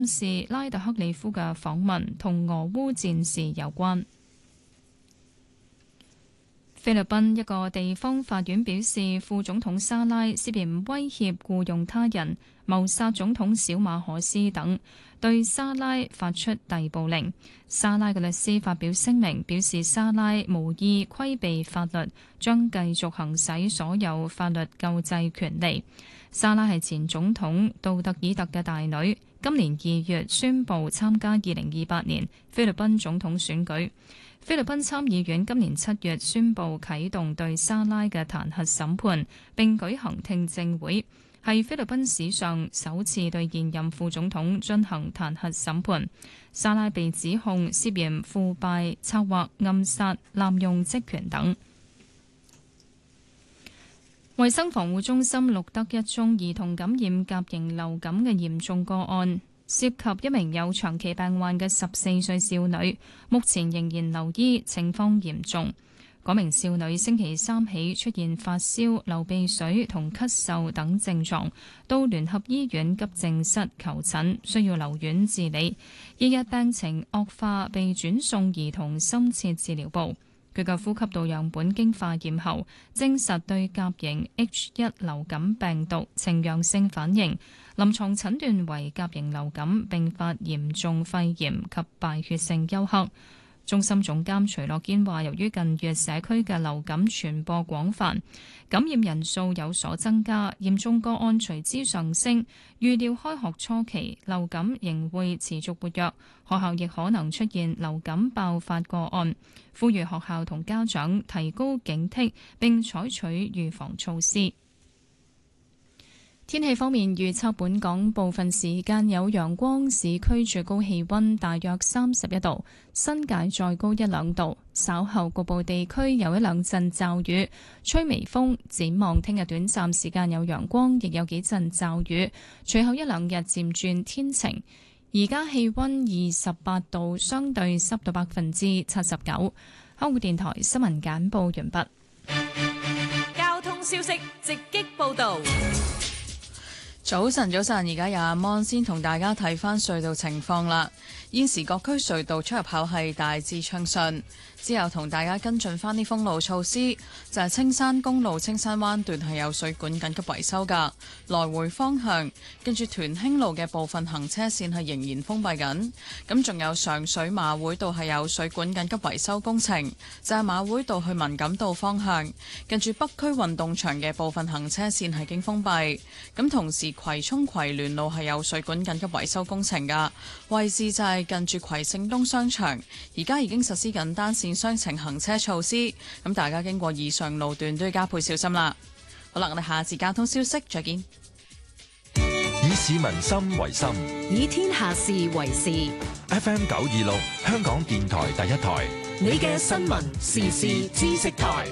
是拉特克里夫嘅訪問同俄烏戰事有關。菲律賓一個地方法院表示，副總統沙拉涉嫌威脅僱用他人、謀殺總統小馬可斯等，對沙拉發出逮捕令。沙拉嘅律師發表聲明，表示沙拉無意規避法律，將繼續行使所有法律救濟權利。沙拉係前總統杜特爾特嘅大女，今年2月宣布參加2028年菲律賓總統選舉。菲律賓參議院今年7月宣布啟動對沙拉嘅彈劾審判，並舉行聽證會，係菲律賓史上首次對現任副總統進行彈劾審判。沙拉被指控涉嫌腐敗、策劃暗殺、濫用職權等。衛生防護中心錄得一宗兒童感染甲型流感嘅嚴重個案，涉及一名有長期病患嘅14歲少女，目前仍然留醫，情況嚴重。嗰名少女星期三起出現發燒、流鼻水同咳嗽等症狀，到聯合醫院急症室求診，需要留院治理。翌日病情惡化，被轉送兒童深切治療部。佢嘅呼吸道樣本經化驗後，證實對甲型 H1 流感病毒呈陽性反應，臨床診斷為甲型流感並發嚴重肺炎及敗血性休克。中心總監徐樂堅話，由於近月社區嘅流感傳播廣泛，感染人數有所增加，嚴重個案隨之上升，預料開學初期流感仍會持續活躍，學校亦可能出現流感爆發個案，呼籲學校同家長提高警惕並採取預防措施。天氣方面預測，本港部分時間有陽光，市區最高氣溫大約31度，新界再高1-2度。稍後局部地區有1-2陣驟雨，吹微風。展望聽日短暫時間有陽光，亦有幾陣驟雨，隨後1-2日漸轉天晴。而家氣溫28度，相對濕度79%。香港電台新聞簡報完畢。 交通消息直擊報道。 早晨，而家有阿 Mon 先同大家睇翻隧道情況啦。現時各區隧道出入口係大致暢順。之後同大家跟進翻啲封路措施，就係青山公路青山灣段係有水管緊急維修㗎，來回方向跟住屯興路嘅部分行車線係仍然封閉緊。咁仲有上水馬會道係有水管緊急維修工程，就係馬會道去文錦道方向，跟住北區運動場嘅部分行車線係經封閉。咁同時葵涌葵聯路係有水管緊急維修工程㗎，位置就係近住葵盛東商場，而家已經實施緊單線雙程行車措施，咁大家經過以上路段都要加倍小心啦。好啦，我哋下次交通消息再見。 以市民心為心， 以天下事為事。 FM 926香港電台第一台， 你嘅新聞時事知識台。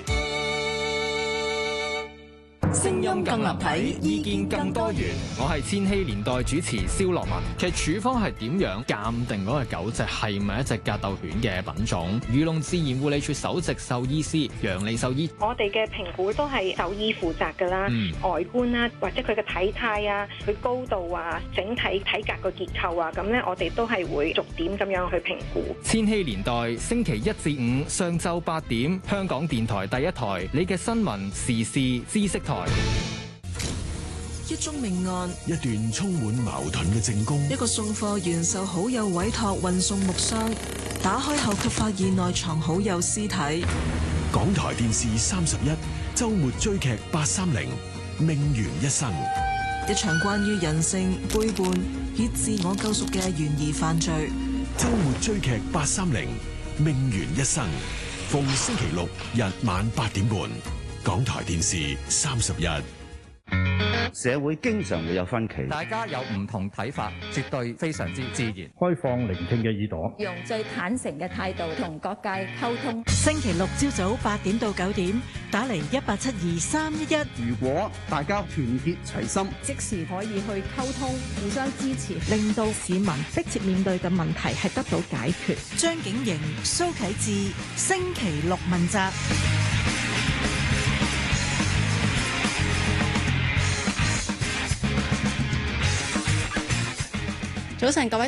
聲音更立體，意見更多元。 我係千禧年代主持蕭樂文。其實處方係點樣鑑定嗰個狗隻係咪一隻格鬥犬嘅品種？漁農自然護理署首席獸醫師楊利獸醫， 我哋嘅評估都係獸醫負責㗎啦，外觀啦，或者佢嘅體態啊，佢高度啊，整體體格個結構啊，咁咧我哋都係會逐點咁樣去評估。 千禧年代星期1至5上晝8點，香港電台第一台，你嘅新聞時事知識台。 一宗命案， 一段充滿矛盾嘅證供， 一個送貨員受好友委託運送木箱，打開後卻發現內藏好友屍體。 港台電視31周末追劇830命懸一生， 一場關於人性背叛以自我救贖嘅懸疑犯罪。 周末追劇830命懸一生，逢星期六日晚8點半，港台電視31。 社會經常會有分歧， 大家有唔同睇法，絕對非常之自然。 開放聆聽嘅耳朵， 用最坦誠嘅態度同各界溝通。 星期六朝早8點到9點，打嚟1872311。 如果大家團結齊心， 即時可以去溝通，互相支持， 令到市民迫切面對嘅問題係得到解決。張景瑩、蘇啟智，星期六問責。 早晨，各位